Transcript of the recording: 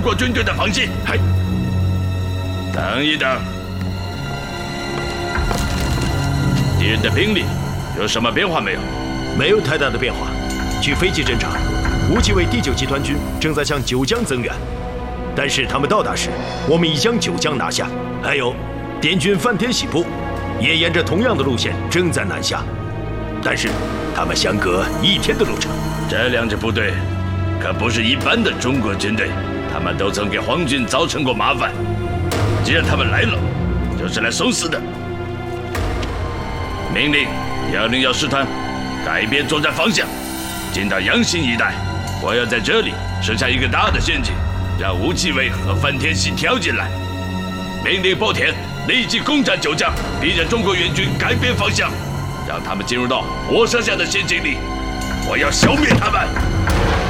国军队的防线。 嗨， 等一等，敌人的兵力有什么变化没有？ 没有太大的变化。据飞机侦察，吴继伟第9集团军正在向九江增援，但是他们到达时，我们已将九江拿下。还有，滇军范天喜部也沿着同样的路线正在南下，但是他们相隔1天的路程。 这2支部队可不是一般的中国军队，他们都曾给皇军造成过麻烦。既然他们来了，就是来送死的。命令120幺师团改变作战方向，进到阳新一带。我要在这里设下一个大的陷阱，让吴继伟和范天喜跳进来。命令波田立即攻占九江，逼着中国援军改变方向，让他们进入到我设下的陷阱里。我要消灭他们。